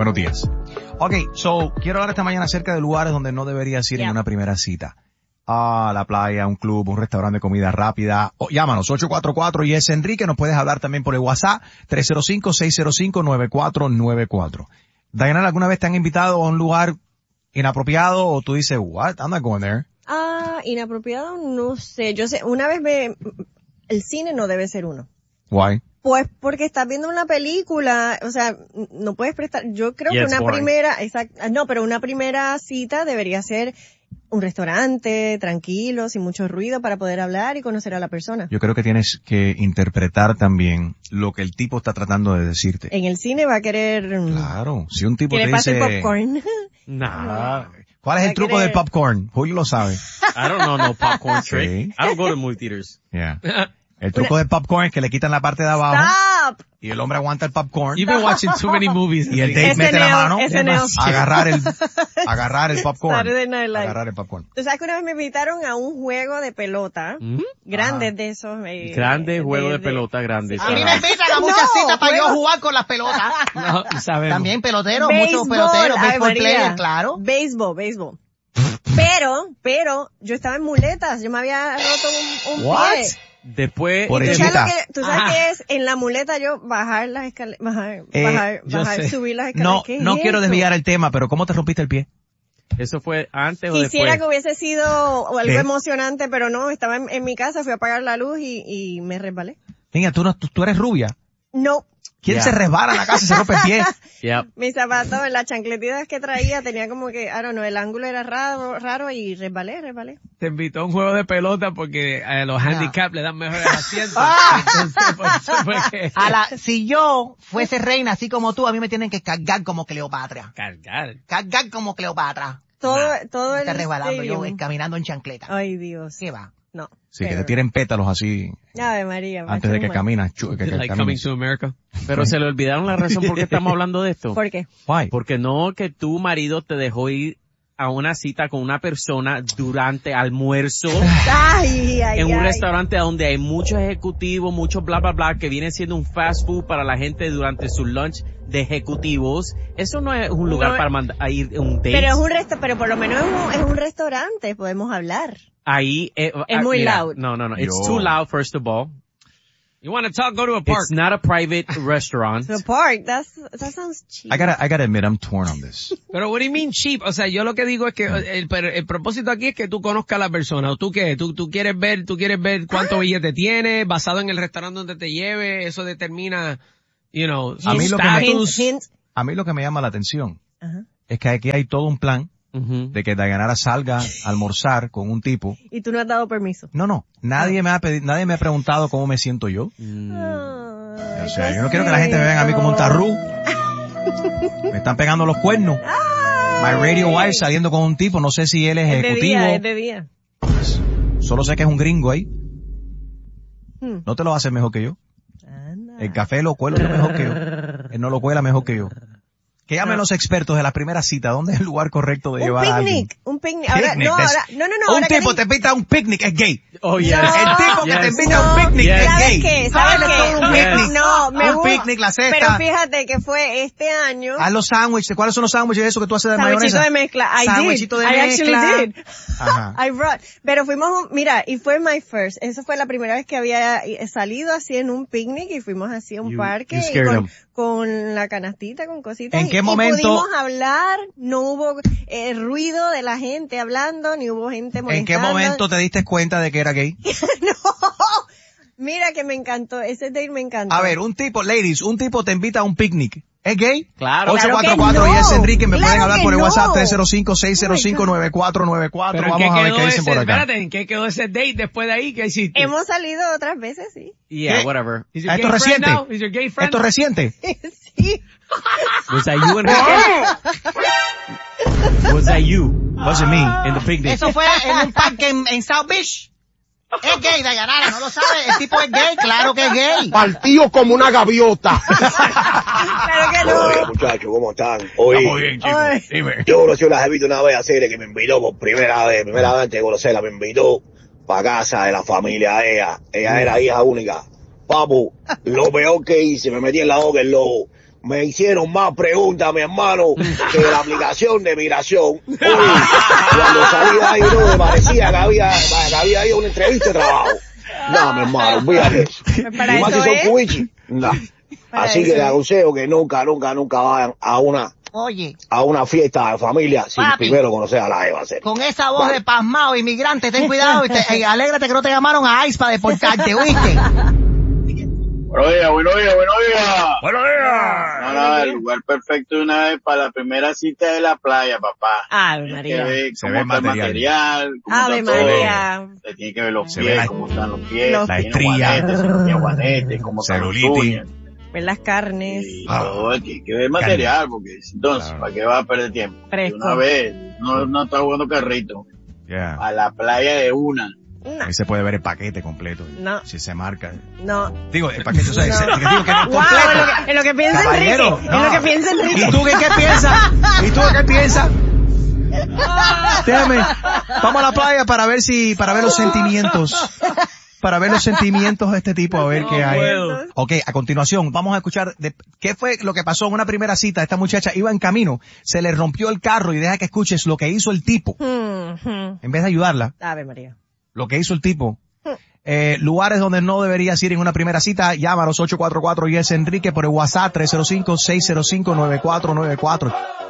Buenos días. Okay, so, quiero hablar esta mañana acerca de lugares donde no deberías ir en una primera cita. La playa, un club, un restaurante de comida rápida. Llámanos, 844 y es Enrique. Nos puedes hablar también por el WhatsApp, 305-605-9494. Diana, ¿alguna vez te han invitado a un lugar inapropiado o tú dices, what? I'm not going there? Inapropiado, no sé. Yo sé, una vez el cine no debe ser uno. Why? Pues porque estás viendo una película, o sea, no puedes prestar, yo creo que una primera cita debería ser un restaurante, tranquilo, sin mucho ruido, para poder hablar y conocer a la persona. Yo creo que tienes que interpretar también lo que el tipo está tratando de decirte. En el cine va a querer... Claro, si un tipo te dice... dice... popcorn. Nah. ¿Cuál es el truco del popcorn? Julio lo sabe. I don't know no popcorn trick. Sí. I don't go to movie theaters. Yeah. El truco del popcorn es que le quitan la parte de abajo. ¡Stop! Y el hombre aguanta el popcorn. You've been watching too many movies. Y el date mete la mano a agarrar el popcorn. Saturday Night Live. Agarrar el popcorn. Tú sabes que una vez me invitaron a un juego de pelota. Grandes de esos. Grandes juegos de pelota, grandes. A mí me invitan a muchas citas para yo jugar con las pelotas. No, sabemos. También peloteros, muchos peloteros, baseball players, claro. Béisbol. Pero, yo estaba en muletas. Yo me había roto un What? pie. Después, Por ¿Tú hechita. sabes qué es? En la muleta yo bajar las escaleras, bajar, subir las escaleras. No quiero desviar el tema, pero ¿cómo te rompiste el pie? ¿eso fue antes o Quisiera después? que hubiese sido algo ¿Qué? emocionante, pero no, estaba en mi casa, fui a apagar la luz y me resbalé. Niña, tú eres rubia. No. ¿Quién Yeah. se resbala en la casa y se rompe el pie? Yep. Mis zapatos, las chancletitas que traía, tenía como que, el ángulo era raro y resbalé. Te invitó a un juego de pelota porque a los handicap le dan mejores asientos. Entonces, por eso fue que... Si yo fuese reina así como tú, a mí me tienen que cargar como Cleopatra. Cargar. Como Cleopatra. Todo el Está resbalando yo, stadium. caminando en chancleta. Ay, Dios. ¿Qué va? No. Sí, que te tiren pétalos así Ave María. antes de que macho, caminas. Like Coming to America. Pero se le olvidaron la razón por qué estamos hablando de esto. ¿Por qué? Why? Porque no que tu marido te dejó ir a una cita con una persona durante almuerzo Ay, en un restaurante donde hay muchos ejecutivos, muchos bla bla bla, que viene siendo un fast food para la gente durante su lunch de ejecutivos. Eso no es un lugar para a ir a un date. Pero por lo menos es un restaurante, podemos hablar. Ahí Es muy loud. No. It's too loud, first of all. You want to talk? Go to a park. It's not a private restaurant. The park, that sounds cheap. I gotta admit, I'm torn on this. Pero what do you mean cheap? O sea, yo lo que digo es que el propósito aquí es que tú conozcas a la persona. ¿O tú qué? ¿Tú quieres ver cuánto billete tiene, basado en el restaurante donde te lleve? Eso determina, A mí su lo que me- estatus. A mí lo que me llama la atención Ajá. es que aquí hay todo un plan Ujú. de que Dayanara salga a almorzar con un tipo. Y tú no has dado permiso. No, nadie me ha preguntado cómo me siento yo. O sea, yo no quiero que la gente me vea a mí como un tarrú. Me están pegando los cuernos. My radio wife saliendo con un tipo, no sé si él es ejecutivo. Es de día. Solo sé que es un gringo ahí. No te lo va a hacer mejor que yo. Anda. El café lo cuelo yo mejor que yo. Él no lo cuela mejor que yo. Que llamen los expertos de la primera cita. ¿Dónde es el lugar correcto de llevar a alguien? Un picnic. Ahora, Picnic, no, des- no. Un Ahora que tipo te invita a un picnic, es gay. Oh, yes. El tipo que te invita a un picnic es ¿Sabes gay. qué? ¿Sabes Dale qué? todo un picnic. No, me Un gusta. picnic, la cesta. Pero fíjate que fue este año. Haz los sándwiches. ¿Cuáles son los sándwiches de eso que tú haces de Sándwichito mayonesa? de mezcla. Sándwichito de I mezcla. actually did. Ajá. I brought. Pero mira, y fue my first. Esa fue la primera vez que había salido así en un picnic y fuimos así a un parque you y scared him. con la canastita, con cositas. ¿En qué y momento? pudimos hablar, no hubo ruido de la gente hablando, ni hubo gente molestando. ¿En qué momento te diste cuenta de que era gay? No. Mira que me encantó, ese date me encantó. A ver, un tipo te invita a un picnic. ¿Es gay? Claro. 844 Claro que y es no. Enrique. Me pueden Claro hablar que por el no. WhatsApp 305-605-9494. Pero ¿en Vamos qué a ver quedó qué dicen por acá. espérate, ¿en qué quedó ese date después de ahí? ¿Qué hiciste? Hemos salido otras veces, sí. Yeah, ¿Qué? whatever. Is your ¿Esto gay es friend reciente? now? Is your gay friend ¿Esto es now? reciente? Sí. Was that you, Enrique? Was that you? Wasn't me. In the picnic? Eso fue en un parque en South Beach. Es gay, Dayanara, ¿no lo sabe? El tipo es gay, claro que es gay. Partido como una gaviota. Claro que no. Oye, muchachos, ¿cómo están? Oye, Ay. yo conocí a una jevita una vez así, que me invitó por primera vez antes de conocerla, me invitó para casa de la familia de ella. Ella era hija única. Papu, lo peor que hice, me metí en la boca el lobo. me hicieron más preguntas, mi hermano, que la aplicación de migración. Uy, cuando salí de ahí, no, me parecía que había ahí una entrevista de trabajo. No, mi hermano, olvídate eso. Para Y más eso si son es. cuichi. No. Para Así eso que les es. aconsejo que nunca vayan Oye, a una fiesta de familia sin Papi. primero conocer a la Eva. con esa voz de pasmado, inmigrante, ten cuidado y alégrate que no te llamaron a ICE para deportarte, ¿oíste? Buenos días. Buenos días. No, el lugar perfecto de una vez para la primera cita de la playa, papá. Ave Tienes María. que ver Se cómo ve está el material. cómo Ave está todo. María. Se tiene que ver los Se ve pies, la- cómo están los pies, Los- si la tiene estría. guanete, si no tiene guanete, cómo están los Celulitis. uñas. Ver las carnes. Y Ah. todo, tiene que ver material, porque entonces, Claro. ¿para qué va a perder tiempo? Fresco. De una vez, no está jugando carrito. Yeah. A la playa de una. No, Ahí se puede ver el paquete completo. No. Si se marca. no. Digo, el paquete, o sea, No. digo que no es Wow, completo. en lo que piensa Caballero, Enrique. no. En lo que piensa Enrique. ¿Y tú qué piensas? ¿Y tú qué piensas? Déjame. Vamos a la playa para ver los sentimientos. Para ver los sentimientos de este tipo, a ver qué hay. puedo. Ok, a continuación, vamos a escuchar qué fue lo que pasó en una primera cita. Esta muchacha iba en camino, se le rompió el carro y deja que escuches lo que hizo el tipo. En vez de ayudarla, Ave María. lo que hizo el tipo. Lugares donde no deberías ir en una primera cita, llámanos 844 Yes Enrique por el WhatsApp 305-605-9494.